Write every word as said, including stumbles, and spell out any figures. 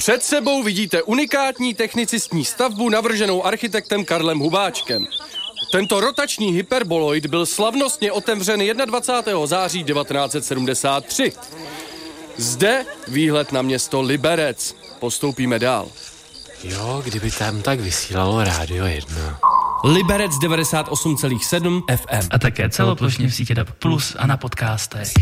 Před sebou vidíte unikátní technicistní stavbu navrženou architektem Karlem Hubáčkem. Tento rotační hyperboloid byl slavnostně otevřen dvacátého prvního září devatenáct set sedmdesát tři. Zde výhled na město Liberec. Postoupíme dál. Jo, kdyby tam tak vysílalo Rádio jedna. Liberec devadesát osm celá sedm F M. A také celoplošně v síti D A B plus a na podcastech.